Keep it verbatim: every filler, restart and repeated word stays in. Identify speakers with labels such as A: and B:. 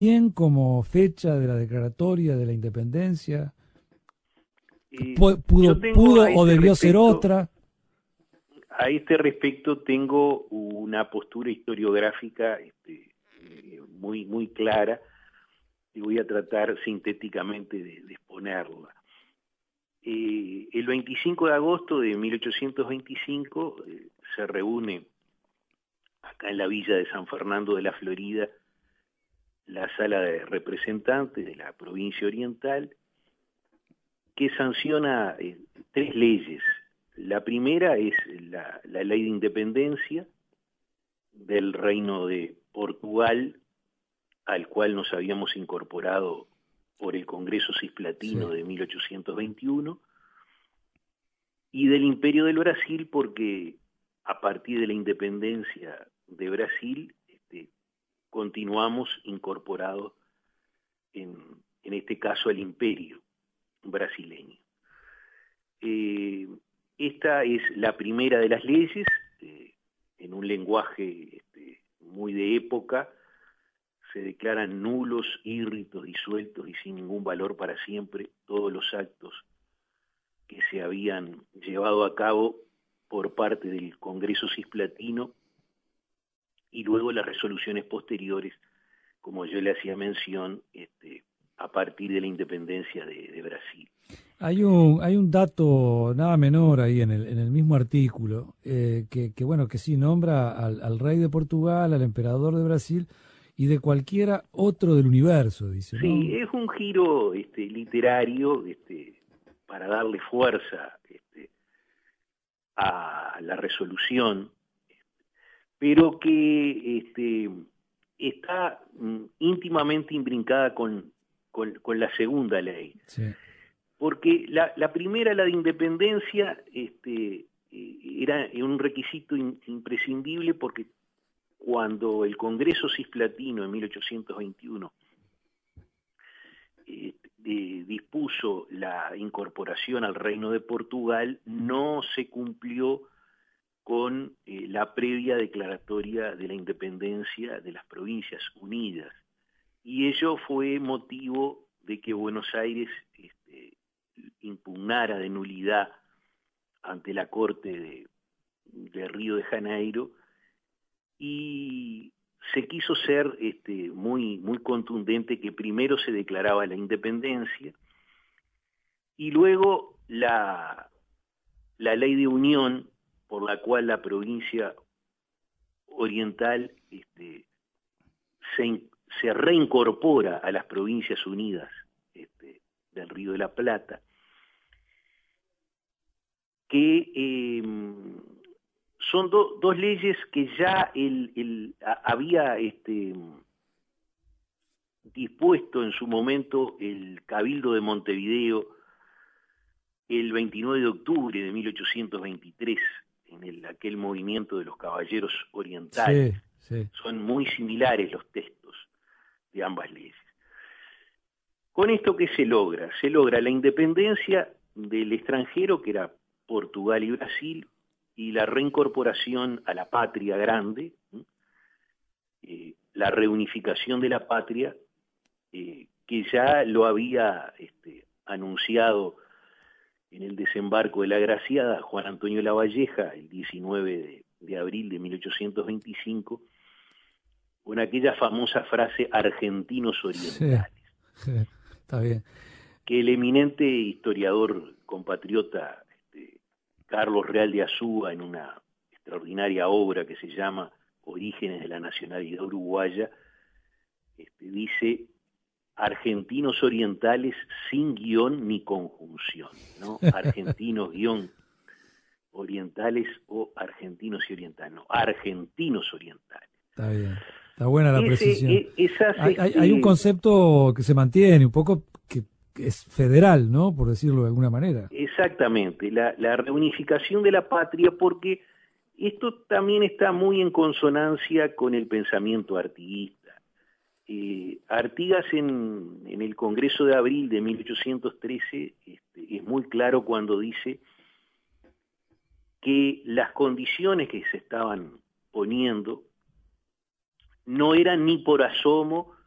A: bien como fecha de la declaratoria de la independencia?
B: Eh,
A: Pu- ¿Pudo,
B: yo tengo
A: pudo
B: a
A: o
B: este
A: debió ser
B: respecto,
A: otra?
B: a este respecto tengo una postura historiográfica este, eh, muy, muy clara y voy a tratar sintéticamente de, de exponerla. Eh, el veinticinco de agosto de mil ochocientos veinticinco eh, se reúne acá en la villa de San Fernando de la Florida la sala de representantes de la provincia oriental que sanciona eh, tres leyes. La primera es la, la ley de independencia del Reino de Portugal, al cual nos habíamos incorporado por el Congreso Cisplatino
A: Sí.
B: de mil ochocientos veintiuno, y del Imperio del Brasil, porque a partir de la independencia de Brasil este, continuamos incorporados en, en este caso al imperio brasileño. Eh, esta es la primera de las leyes, eh, en un lenguaje este, muy de época, se declaran nulos, írritos, disueltos y sin ningún valor para siempre todos los actos que se habían llevado a cabo por parte del Congreso Cisplatino y luego las resoluciones posteriores, como yo le hacía mención, este, a partir de la independencia de, de Brasil.
A: Hay un, hay un dato nada menor ahí en el, en el mismo artículo, eh, que, que, bueno, que sí nombra al, al rey de Portugal, al emperador de Brasil y de cualquiera otro del universo, dice,
B: Sí,
A: ¿no?
B: es un giro este, literario este, para darle fuerza este, a la resolución, pero que este, está mm, íntimamente imbrincada con, con, con la segunda ley.
A: Sí,
B: Porque la, la primera, la de independencia, este, eh, era un requisito in, imprescindible porque cuando el Congreso Cisplatino en mil ochocientos veintiuno eh, eh, dispuso la incorporación al Reino de Portugal, no se cumplió con eh, la previa declaratoria de la independencia de las Provincias Unidas. Y ello fue motivo de que Buenos Aires este, impugnara de nulidad ante la Corte de, de Río de Janeiro y se quiso ser este, muy, muy contundente que primero se declaraba la independencia y luego la, la ley de unión por la cual la provincia oriental este, se, se reincorpora a las provincias unidas este, del Río de la Plata, que eh, son do, dos leyes que ya el, el, a, había este, dispuesto en su momento el Cabildo de Montevideo el veintinueve de octubre de mil ochocientos veintitrés, en el, aquel movimiento de los caballeros orientales.
A: sí, sí.
B: Son muy similares los textos de ambas leyes. Con esto, ¿qué se logra? Se logra la independencia del extranjero, que era Portugal y Brasil, y la reincorporación a la patria grande, eh, la reunificación de la patria, eh, que ya lo había este, anunciado en el desembarco de la Graciada Juan Antonio Lavalleja el diecinueve de, de abril de mil ochocientos veinticinco, con aquella famosa frase argentinos
A: Sí,
B: orientales,
A: está bien.
B: que el eminente historiador compatriota este, Carlos Real de Azúa, en una extraordinaria obra que se llama Orígenes de la Nacionalidad Uruguaya, este, dice argentinos orientales sin guión ni conjunción, ¿no? Argentinos guión orientales o argentinos y orientales, no, argentinos orientales.
A: Está bien. Está buena la
B: Ese,
A: precisión.
B: e, esas,
A: Hay, hay, hay un
B: este,
A: concepto que se mantiene, un poco que, que es federal, ¿no? Por decirlo de alguna manera.
B: exactamente, la, la reunificación de la patria, porque esto también está muy en consonancia con el pensamiento artiguista. Eh, Artigas en, en el Congreso de Abril de mil ochocientos trece este, es muy claro cuando dice que las condiciones que se estaban poniendo no eran ni por asomo